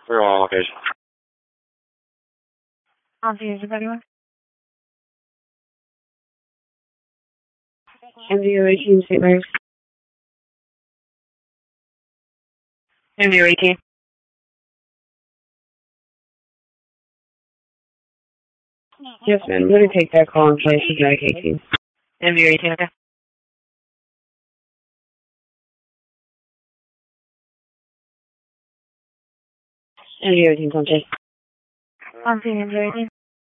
We're on location. On scene, is anyone? MVO 18, St. Mary's. MVO 18. Yes, ma'am. I'm going to take that call in place of Medic 18. MVO 18, okay. MVO 18, on scene. On scene, MVO 18.